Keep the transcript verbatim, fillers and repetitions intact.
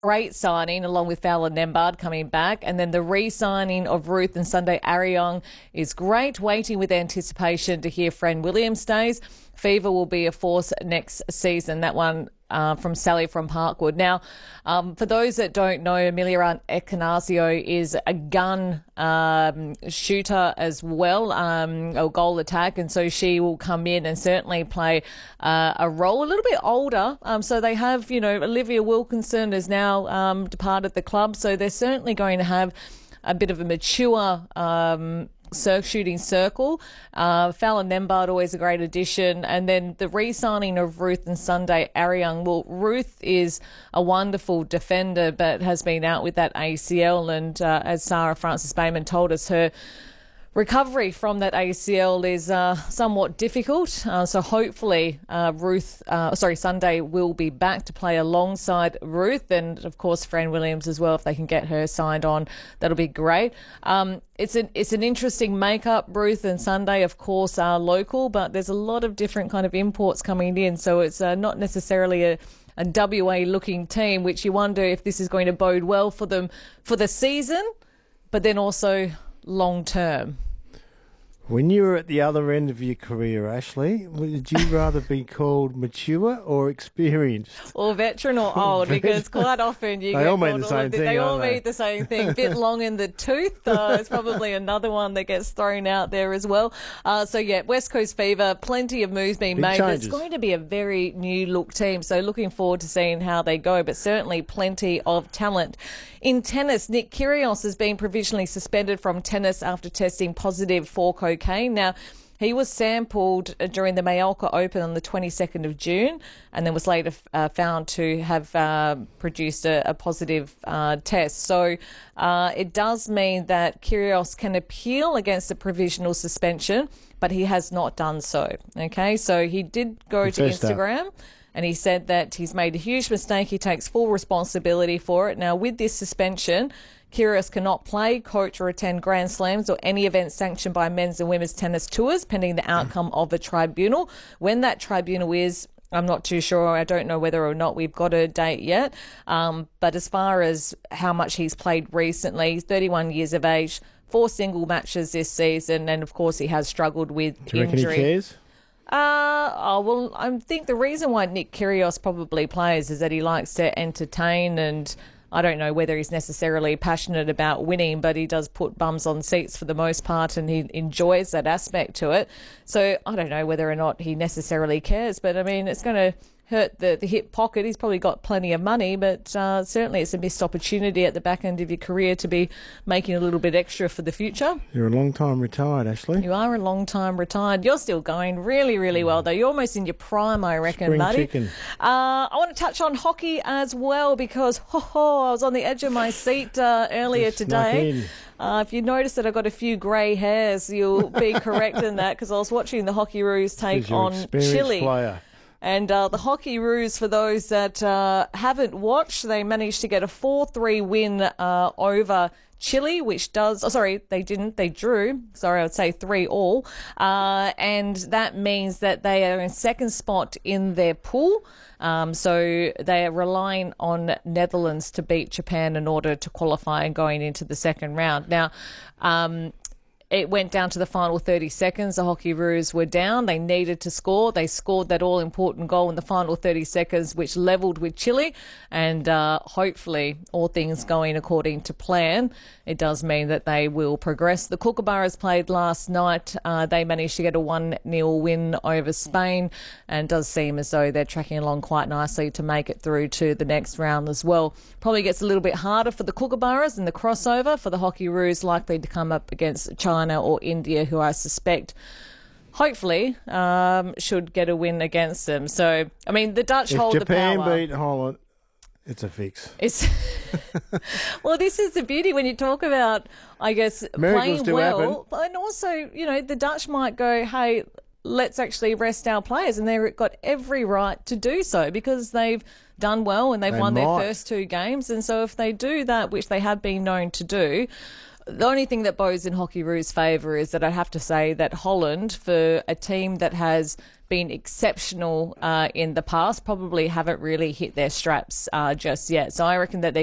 great signing, along with Fowler Nembard coming back. And then the re-signing of Ruth and Sunday Ariong is great. Waiting with anticipation to hear Fran Williams stays. Fever will be a force next season. That one uh, from Sally from Parkwood. Now, um, for those that don't know, Amelia Ecanasio is a gun um, shooter as well, um, a goal attack, and so she will come in and certainly play uh, a role. A little bit older, um, so they have, you know, Olivia Wilkinson has now um, departed the club, so they're certainly going to have a bit of a mature um Cir- shooting circle. Uh, Fallon Nembard, always a great addition. And then the re-signing of Ruth and Sunday Ariong. Well, Ruth is a wonderful defender, but has been out with that A C L. And uh, as Sarah Francis Bayman told us, her recovery from that A C L is uh, somewhat difficult. Uh, so hopefully uh, Ruth, uh, sorry, Sunday will be back to play alongside Ruth, and of course Fran Williams as well. If they can get her signed on, that'll be great. Um, it's an it's an interesting makeup. Ruth and Sunday, of course, are local, but there's a lot of different kind of imports coming in, so it's uh, not necessarily a a W A looking team, which you wonder if this is going to bode well for them for the season, but then also long term. When you were at the other end of your career, Ashley, would you rather be called mature or experienced? Or veteran or old, because quite often you they get all mean called the same all of the, thing. They all they? mean the same thing. A bit long in the tooth. Uh, it's probably another one that gets thrown out there as well. Uh, so yeah, West Coast Fever, plenty of moves being Big made. changes. It's going to be a very new look team. So looking forward to seeing how they go, but certainly plenty of talent. In tennis, Nick Kyrgios has been provisionally suspended from tennis after testing positive for cocaine. Now, he was sampled during the Mallorca Open on the twenty-second of June and then was later uh, found to have uh, produced a, a positive uh, test. So uh, it does mean that Kyrgios can appeal against the provisional suspension, but he has not done so. Okay, so he did go to Instagram. Up. And he said that he's made a huge mistake. He takes full responsibility for it. Now, with this suspension, Kyrgios cannot play, coach or attend Grand Slams or any events sanctioned by men's and women's tennis tours pending the outcome of a tribunal. When that tribunal is, I'm not too sure. I don't know whether or not we've got a date yet. Um, but as far as how much he's played recently, he's thirty-one years of age, four single matches this season, and of course he has struggled with Do you injury. reckon he cares? Uh, oh, well, I think the reason why Nick Kyrgios probably plays is that he likes to entertain, and I don't know whether he's necessarily passionate about winning, but he does put bums on seats for the most part, and he enjoys that aspect to it. So I don't know whether or not he necessarily cares, but I mean, it's going to hurt the, the hip pocket. He's probably got plenty of money, but uh, certainly it's a missed opportunity at the back end of your career to be making a little bit extra for the future. You're a long time retired, Ashley. You are a long time retired. You're still going really, really well, though. You're almost in your prime, I reckon, Spring buddy. chicken. Uh, I want to touch on hockey as well because ho, ho, I was on the edge of my seat uh, earlier Just today. Uh, if you notice that I've got a few grey hairs, you'll be correct in that because I was watching the Hockeyroos take on Chile. Player. And uh, the Hockeyroos, for those that uh, haven't watched, they managed to get a four three win uh, over Chile, which does... Oh, sorry, they didn't. They drew. Sorry, I would say three all. Uh, and that means that they are in second spot in their pool. Um, so they are relying on Netherlands to beat Japan in order to qualify and going into the second round. Now... Um, It went down to the final thirty seconds. The Hockeyroos were down. They needed to score. They scored that all-important goal in the final thirty seconds, which levelled with Chile. And uh, hopefully, all things going according to plan, it does mean that they will progress. The Kookaburras played last night. Uh, they managed to get a one nil win over Spain, and it does seem as though they're tracking along quite nicely to make it through to the next round as well. Probably gets a little bit harder for the Kookaburras in the crossover for the Hockeyroos, likely to come up against China or India, who I suspect hopefully um, should get a win against them. So, I mean, the Dutch if hold Japan the power. beat Holland, it's a fix. It's well, this is the beauty when you talk about, I guess, Miracles playing do well. happen. And also, you know, the Dutch might go, hey, let's actually rest our players. And they've got every right to do so because they've done well and they've They won might. their first two games. And so if they do that, which they have been known to do, the only thing that bodes in Hockeyroos' favour is that I have to say that Holland, for a team that has been exceptional uh, in the past, probably haven't really hit their straps uh, just yet. So I reckon that they're